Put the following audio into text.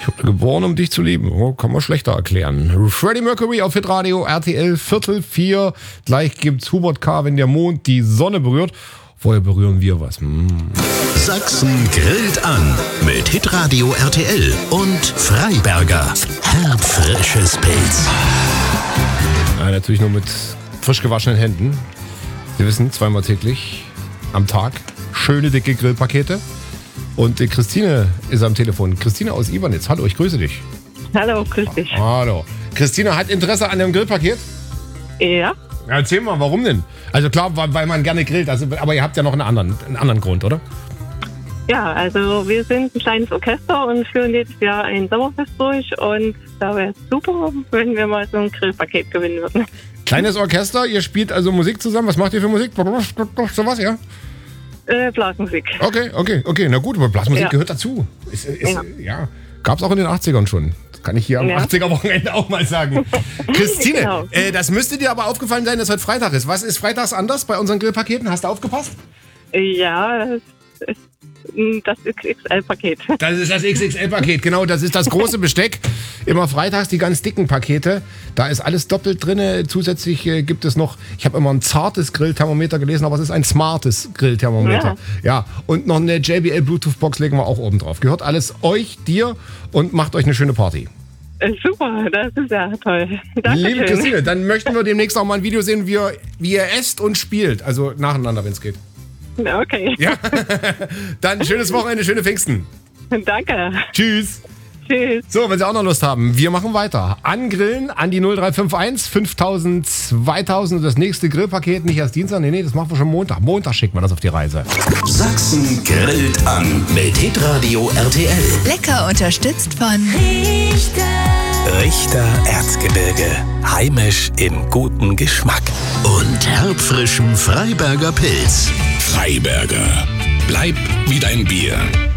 Ich wurde geboren, um dich zu lieben. Oh, kann man schlechter erklären. Freddie Mercury auf Hitradio, RTL, 3:45. Gleich gibt's Hubert K., wenn der Mond die Sonne berührt. Vorher berühren wir was. Sachsen grillt an mit Hitradio RTL und Freiberger. Herbfrisches Pilz. Ja, natürlich nur mit frisch gewaschenen Händen. Sie wissen, zweimal täglich am Tag. Schöne, dicke Grillpakete. Und Christine ist am Telefon. Christine aus Ibernitz. Hallo, ich grüße dich. Hallo, grüß dich. Hallo. Christine hat Interesse an dem Grillpaket? Ja. Erzähl mal, warum denn? Also klar, weil man gerne grillt, aber ihr habt ja noch einen anderen Grund, oder? Ja, also wir sind ein kleines Orchester und führen jedes Jahr ein Sommerfest durch und da wäre es super, wenn wir mal so ein Grillpaket gewinnen würden. Kleines Orchester, ihr spielt also Musik zusammen. Was macht ihr für Musik? Sowas, ja? Blasmusik. Okay, na gut, aber Blasmusik gehört dazu. Ja. Gab's auch in den 80ern schon. Das kann ich hier am 80er-Wochenende auch mal sagen. Christine, Genau. Das müsste dir aber aufgefallen sein, dass heute Freitag ist. Was ist freitags anders bei unseren Grillpaketen? Hast du aufgepasst? Ja, das ist das XXL-Paket. Das ist das XXL-Paket, genau. Das ist das große Besteck. Immer freitags die ganz dicken Pakete. Da ist alles doppelt drin. Zusätzlich gibt es noch, ich habe immer ein zartes Grillthermometer gelesen, aber es ist ein smartes Grillthermometer. Ja, und noch eine JBL Bluetooth-Box legen wir auch oben drauf. Gehört alles euch, dir und macht euch eine schöne Party. Super, das ist ja toll. Dankeschön. Liebe Christine, dann möchten wir demnächst auch mal ein Video sehen, wie ihr esst und spielt. Also nacheinander, wenn es geht. Okay. Ja, dann schönes Wochenende, schöne Pfingsten. Danke. Tschüss. Tschüss. So, wenn Sie auch noch Lust haben, wir machen weiter. Angrillen an die 0351 5000 2000 und das nächste Grillpaket nicht erst Dienstag, nee, das machen wir schon Montag. Montag schicken wir das auf die Reise. Sachsen grillt an mit Hitradio RTL. Lecker unterstützt von Richter Erzgebirge. Heimisch in gutem Geschmack. Und herbfrischem Freiberger Pilz. Freiberger. Bleib wie dein Bier.